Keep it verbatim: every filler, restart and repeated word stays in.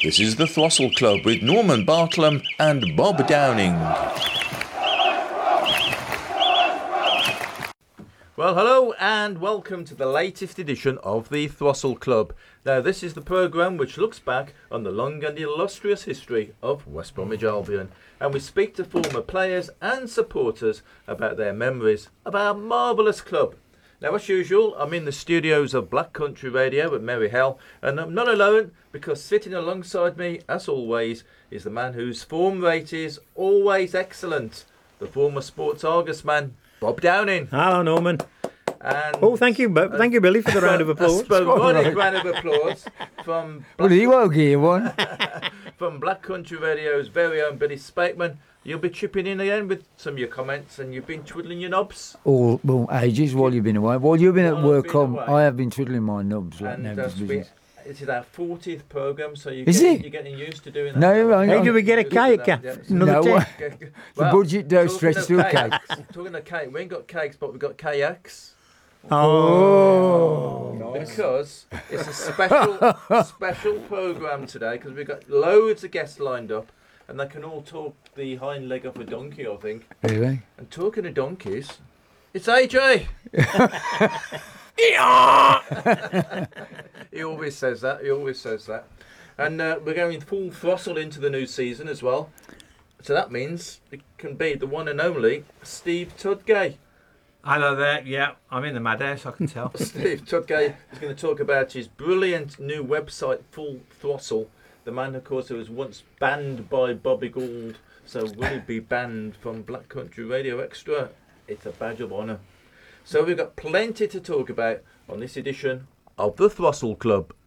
This is the Throstle Club with Norman Bartlam and Bob Downing. Well, hello and welcome to the latest edition of the Throstle Club. Now, this is the programme which looks back on the long and illustrious history of West Bromwich Albion, and we speak to former players and supporters about their memories of our marvellous club. Now, as usual, I'm in the studios of Black Country Radio at Merry Hell, and I'm not alone because sitting alongside me, as always, is the man whose form rate is always excellent, the former Sports Argus man, Bob Downing. Hello, Norman. And oh, thank you, uh, thank you, Billy, for the round of applause. A sporadic round of applause from Black, well, he won't give you one. from Black Country Radio's very own Billy Spakeman. You'll be chipping in again with some of your comments, and you've been twiddling your knobs. All well, ages while you've been away. While you've been While at work, I've been on, I have been twiddling my knobs. Like and uh, nobody's business. This is our fortieth programme, so you're Is getting, it? you're getting used to doing that. No, I Hey, do we get a cake? Yeah, yeah. Another No, ten? what? Okay. The budget don't stretch talking through of cakes. Talking of cake, we ain't got cakes, but we've got kayaks. Oh, Because it's a special special programme today, because we've got loads of guests lined up, and they can all talk the hind leg of a donkey, I think. Really? And talking of donkeys, it's A J. He always says that. He always says that. And uh, we're going full throttle into the new season as well. So that means it can be the one and only Steve Tudgay. Hello there, yeah, I'm in the madhouse, I can tell. Steve Tudgay is going to talk about his brilliant new website, Full Throttle. The man, of course, who was once banned by Bobby Gould. So will he be banned from Black Country Radio Extra? It's a badge of honour. So we've got plenty to talk about on this edition of the Throstle Club.